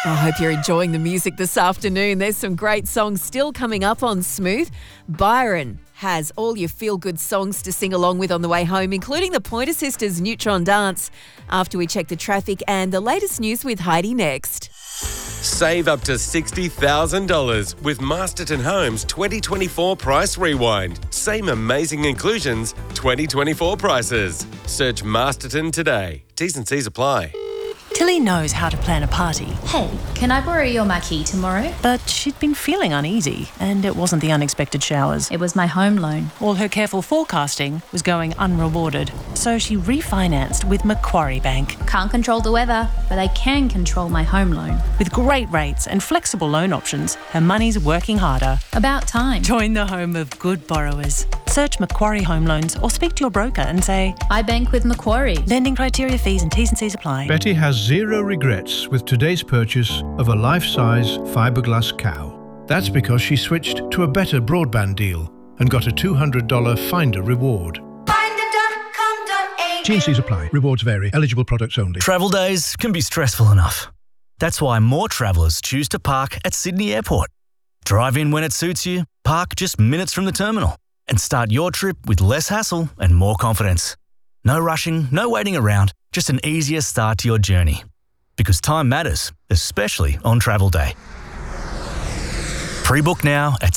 I hope you're enjoying the music this afternoon. There's some great songs still coming up on Smooth. Byron has all your feel-good songs to sing along with on the way home, including the Pointer Sisters' Neutron Dance, after we check the traffic and the latest news with Heidi next. Save up to $60,000 with Masterton Homes 2024 Price Rewind. Same amazing inclusions, 2024 prices. Search Masterton today. T's and C's apply. Tilly knows how to plan a party. Hey, can I borrow your marquee tomorrow? But she'd been feeling uneasy, and it wasn't the unexpected showers. It was my home loan. All her careful forecasting was going unrewarded, so she refinanced with Macquarie Bank. Can't control the weather, but I can control my home loan. With great rates and flexible loan options, her money's working harder. About time. Join the home of good borrowers. Search Macquarie Home Loans or speak to your broker and say, I bank with Macquarie. Lending criteria, fees and T's and C's apply. Betty has zero regrets with today's purchase of a life-size fiberglass cow. That's because she switched to a better broadband deal and got a $200 Finder reward. T&Cs apply. Rewards vary. Eligible products only. Travel days can be stressful enough. That's why more travellers choose to park at Sydney Airport. Drive in when it suits you, park just minutes from the terminal, and start your trip with less hassle and more confidence. No rushing, no waiting around, just an easier start to your journey. Because time matters, especially on travel day. Pre-book now at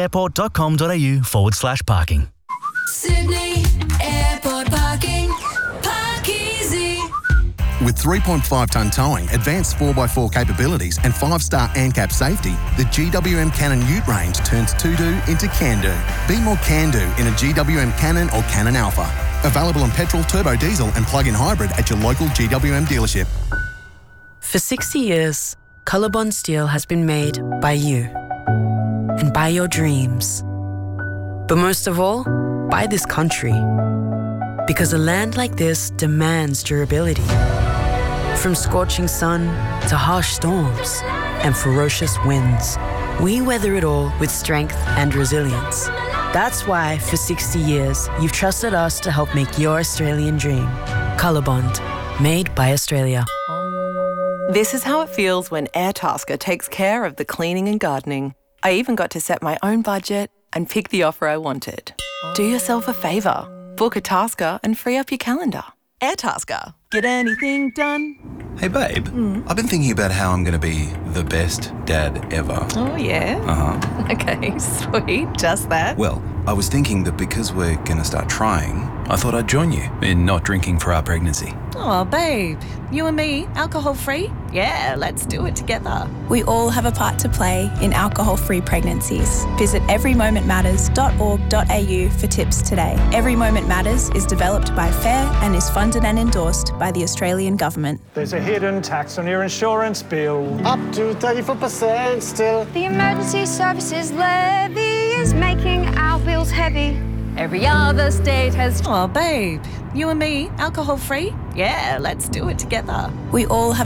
sydneyairport.com.au/parking. Sydney Airport Parking. Park easy. With 3.5-tonne towing, advanced 4x4 capabilities and 5-star ANCAP safety, the GWM Cannon Ute range turns to-do into can-do. Be more can-do in a GWM Cannon or Cannon Alpha. Available in petrol, turbo diesel and plug-in hybrid at your local GWM dealership. For 60 years, Colorbond Steel has been made by you and by your dreams. But most of all, by this country. Because a land like this demands durability. From scorching sun to harsh storms and ferocious winds, we weather it all with strength and resilience. That's why, for 60 years, you've trusted us to help make your Australian dream. Colorbond, made by Australia. This is how it feels when Airtasker takes care of the cleaning and gardening. I even got to set my own budget and pick the offer I wanted. Do yourself a favour. Book a Tasker and free up your calendar. Airtasker. Get anything done. Hey, babe. I've been thinking about how I'm going to be the best dad ever. Oh, yeah? Uh-huh. Okay, sweet. Just that. Well, I was thinking that because we're going to start trying, I thought I'd join you in not drinking for our pregnancy. Oh, babe. You and me, alcohol-free? Yeah, let's do it together. We all have a part to play in alcohol-free pregnancies. Visit everymomentmatters.org.au for tips today. Every Moment Matters is developed by FAIR and is funded and endorsed by the Australian Government. There's a hidden tax on your insurance bill. Up to 34% still. The emergency services levy is making our bills heavy. Every other state has... Oh, babe. You and me, alcohol-free? Yeah, let's do it together. We all have